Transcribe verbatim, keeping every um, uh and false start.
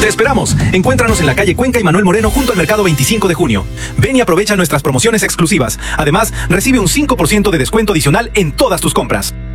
¡Te esperamos! Encuéntranos en la calle Cuenca y Manuel Moreno junto al Mercado veinticinco de junio. Ven y aprovecha nuestras promociones exclusivas. Además, recibe un cinco por ciento de descuento adicional en todas tus compras.